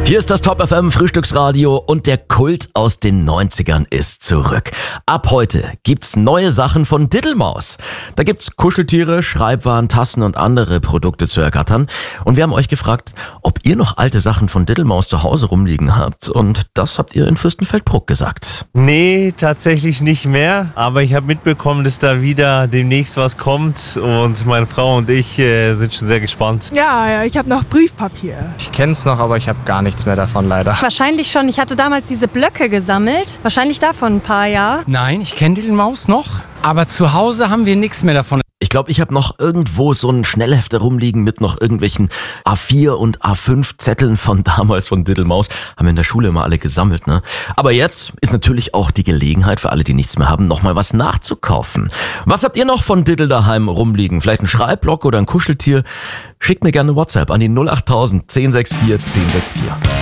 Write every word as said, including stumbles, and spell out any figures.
Hier ist das Top F M Frühstücksradio und der Kult aus den neunzigern ist zurück. Ab heute gibt's neue Sachen von Diddlemaus. Da gibt's Kuscheltiere, Schreibwaren, Tassen und andere Produkte zu ergattern. Und wir haben euch gefragt, ob ihr noch alte Sachen von Diddlemaus zu Hause rumliegen habt. Und das habt ihr in Fürstenfeldbruck gesagt. Nee, tatsächlich nicht mehr. Aber ich habe mitbekommen, dass da wieder demnächst was kommt. Und meine Frau und ich äh, sind schon sehr gespannt. Ja, ja, ich habe noch Briefpapier. Ich kenn's noch, aber ich habe gar nichts mehr davon leider. Wahrscheinlich schon. Ich hatte damals diese Blöcke gesammelt. Wahrscheinlich davon ein paar, ja. Nein, ich kenne Diddlemaus noch, aber zu Hause haben wir nichts mehr davon. Ich glaube, ich habe noch irgendwo so einen Schnellhefter rumliegen mit noch irgendwelchen A vier und A fünf Zetteln von damals von Diddlemaus. Haben wir in der Schule immer alle gesammelt, ne? Aber jetzt ist natürlich auch die Gelegenheit für alle, die nichts mehr haben, nochmal was nachzukaufen. Was habt ihr noch von Diddle daheim rumliegen? Vielleicht ein Schreibblock oder ein Kuscheltier? Schickt mir gerne WhatsApp an die null acht null null null zehn sechs vier zehn sechs vier.